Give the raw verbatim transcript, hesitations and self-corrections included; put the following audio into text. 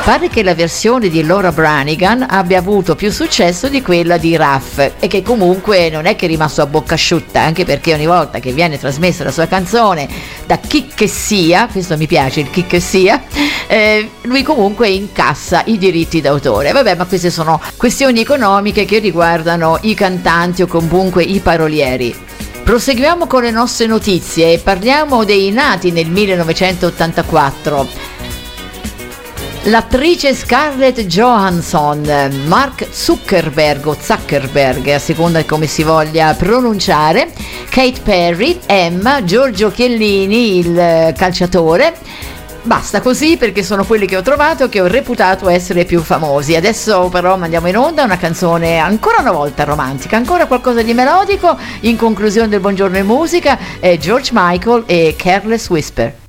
Pare che la versione di Laura Branigan abbia avuto più successo di quella di Ruff e che comunque non è che è rimasto a bocca asciutta, anche perché ogni volta che viene trasmessa la sua canzone da chi che sia, questo mi piace, il chi che sia, eh, lui comunque incassa i diritti d'autore. Vabbè, ma queste sono questioni economiche che riguardano i cantanti o comunque i parolieri. Proseguiamo con le nostre notizie e parliamo dei nati nel millenovecentottantaquattro. L'attrice Scarlett Johansson, Mark Zuckerberg o Zuckerberg, a seconda di come si voglia pronunciare, Kate Perry, Emma, Giorgio Chiellini, il calciatore. Basta così, perché sono quelli che ho trovato, che ho reputato essere più famosi. Adesso però mandiamo in onda una canzone ancora una volta romantica, ancora qualcosa di melodico. In conclusione del Buongiorno in Musica è George Michael e Careless Whisper.